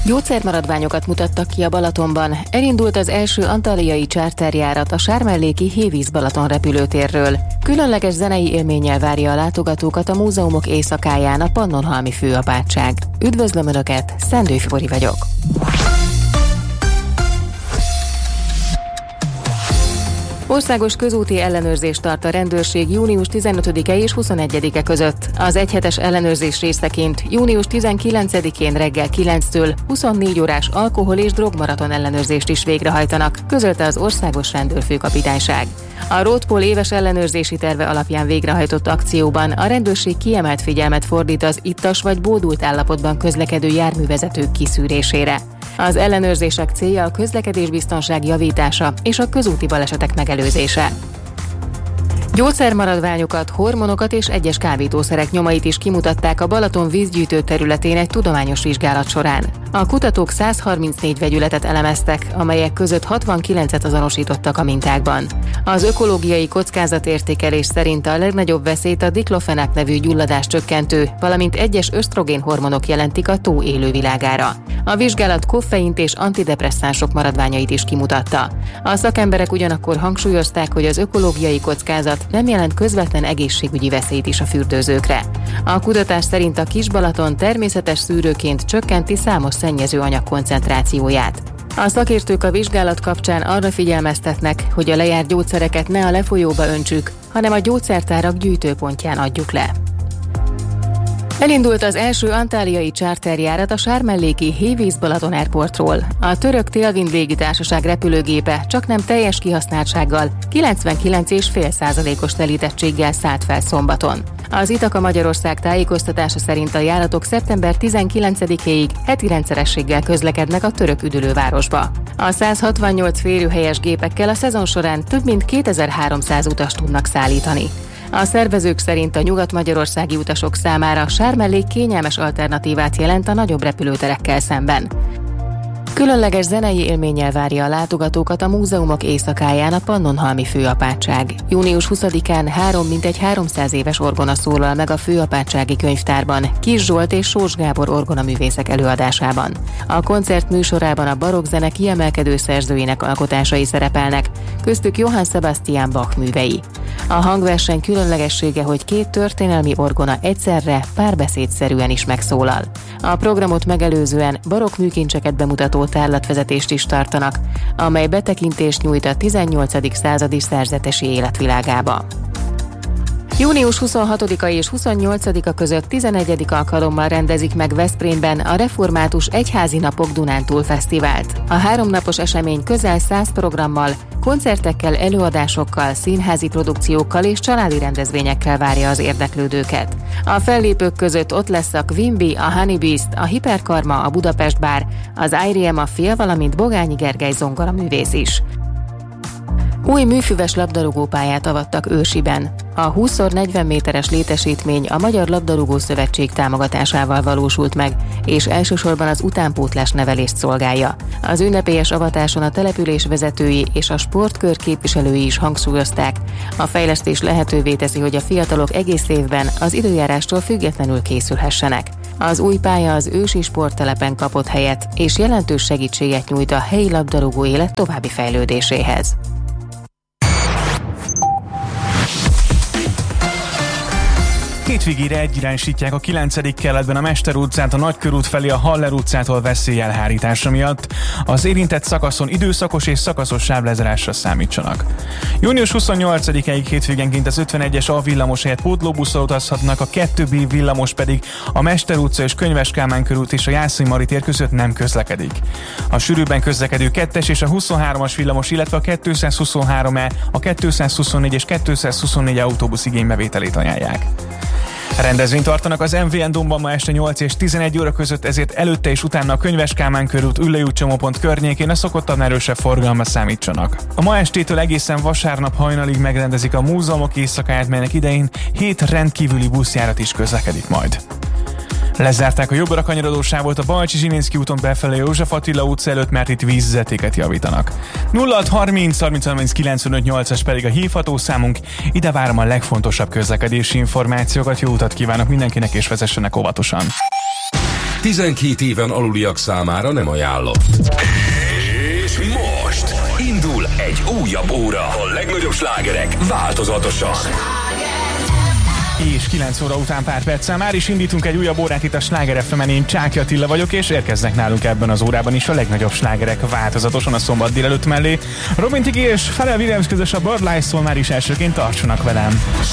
Gyógyszermaradványokat mutattak ki a Balatonban. Elindult az első antalliai charterjárat a sármelléki Hévíz Balaton repülőtérről. Különleges zenei élménnyel várja a látogatókat a múzeumok éjszakáján a Pannonhalmi Főapátság. Üdvözlöm Önöket, Szendő Fori vagyok. Országos közúti ellenőrzést tart a rendőrség június 15-e és 21-e között. Az egyhetes ellenőrzés részeként június 19-én reggel 9-től 24 órás alkohol- és drogmaraton ellenőrzést is végrehajtanak, közölte az Országos Rendőrfőkapitányság. A Roadpol éves ellenőrzési terve alapján végrehajtott akcióban a rendőrség kiemelt figyelmet fordít az ittas vagy bódult állapotban közlekedő járművezetők kiszűrésére. Az ellenőrzések célja a közlekedésbiztonság javítása és a közúti balesetek megelőzése. Gyógyszermaradványokat, hormonokat és egyes kábítószerek nyomait is kimutatták a Balaton vízgyűjtő területén egy tudományos vizsgálat során. A kutatók 134 vegyületet elemeztek, amelyek között 69-et azonosítottak a mintákban. Az ökológiai kockázatértékelés szerint a legnagyobb veszélyt a diklofenak nevű gyulladáscsökkentő, valamint egyes ösztrogén hormonok jelentik a tó élővilágára. A vizsgálat koffeint és antidepresszánsok maradványait is kimutatta. A szakemberek ugyanakkor hangsúlyozták, hogy az ökológiai kockázat nem jelent közvetlen egészségügyi veszélyt is a fürdőzőkre. A kutatás szerint a Kis-Balaton természetes szűrőként csökkenti számos szennyező anyag koncentrációját. A szakértők a vizsgálat kapcsán arra figyelmeztetnek, hogy a lejárt gyógyszereket ne a lefolyóba öntsük, hanem a gyógyszertárak gyűjtőpontján adjuk le. Elindult az első antalliai charterjárat a sármelléki Hévíz Balaton Airportról. A török Tailwind légitársaság repülőgépe csaknem teljes kihasználtsággal 99,5%-os telítettséggel szállt fel szombaton. Az Itaka Magyarország tájékoztatása szerint a járatok szeptember 19-éig heti rendszerességgel közlekednek a török üdülővárosba. A 168 férőhelyes gépekkel a szezon során több mint 2300 utast tudnak szállítani. A szervezők szerint a nyugat-magyarországi utasok számára sármellék kényelmes alternatívát jelent a nagyobb repülőterekkel szemben. Különleges zenei élménnyel várja a látogatókat a múzeumok éjszakáján a Pannonhalmi Főapátság. Június 20-án mintegy 300 éves orgona szólal meg a Főapátsági Könyvtárban, Kis Zsolt és Sós Gábor orgonaművészek előadásában. A koncert műsorában a barokkzene kiemelkedő szerzőinek alkotásai szerepelnek, köztük Johann Sebastian Bach művei. A hangverseny különlegessége, hogy két történelmi orgona egyszerre párbeszédszerűen is megszólal. A programot megelőzően barokk műkincseket bemutató tárlatvezetést is tartanak, amely betekintést nyújt a 18. századi szerzetesi életvilágába. Június 26-a és 28-a között 11. alkalommal rendezik meg Veszprémben a Református Egyházi Napok Dunántúl Fesztivált. A 3 napos esemény közel 100 programmal, koncertekkel, előadásokkal, színházi produkciókkal és családi rendezvényekkel várja az érdeklődőket. A fellépők között ott lesz a Quimby, a Honey Beast, a Hiperkarma, a Budapest Bar, az IRM a Fél, valamint Bogányi Gergely zongoraművész is. Új műfüves labdarúgópályát avattak Őrsiben. A 20x40 méteres létesítmény a Magyar Labdarúgó Szövetség támogatásával valósult meg, és elsősorban az utánpótlás nevelést szolgálja. Az ünnepélyes avatáson a település vezetői és a sportkör képviselői is hangsúlyozták. A fejlesztés lehetővé teszi, hogy a fiatalok egész évben az időjárástól függetlenül készülhessenek. Az új pálya az ősi sporttelepen kapott helyet, és jelentős segítséget nyújt a helyi labdarúgó élet további fejlődéséhez. Hétvégére egyiránysítják a 9. kerületben a Mester utcát a Nagykörút felé a Haller utcától veszélyelhárítása miatt. Az érintett szakaszon időszakos és szakaszos sávlezárásra számítsanak. Június 28-ig hétvégenként az 51-es A villamos helyett pótlóbusszal utazhatnak, a 2B villamos pedig a Mester utca és Könyves Kálmán körút és a Jászai Mari tér között nem közlekedik. A sűrűbben közlekedő 2-es és a 23-as villamos, illetve a 223E, a 224 és 224 autóbusz igénybevételét ajánlják. Rendezvényt tartanak az MVN Domban ma este 8 és 11 óra között, ezért előtte és utána a Könyves Kálmán körút, Üllői út csomópont környékén a szokottan erősebb forgalma számítsanak. A ma estétől egészen vasárnap hajnalig megrendezik a múzeumok éjszakáját, melynek idején 7 rendkívüli buszjárat is közlekedik majd. Lezárták a jobbra kanyarodó sávot a Balcsi-Zsilinszky úton befelé József Attila utca előtt, mert itt vízvezetéket javítanak. 0630 30 95 8-as pedig a hívható számunk, ide várom a legfontosabb közlekedési információkat, jó utat kívánok mindenkinek és vezessenek óvatosan. 12 éven aluliak számára nem ajánlott. És most indul egy újabb óra. A legnagyobb slágerek változatosan. És 9 óra után pár perccel már is indítunk egy újabb órát itt a Sláger FM-en. Én Csáky Attila vagyok, és érkeznek nálunk ebben az órában is a legnagyobb slágerek változatosan a szombat délelőtt mellé. Robin Thicke és Pharrell Williams közös a Bird Lies-szól már is elsőként tartsanak velem.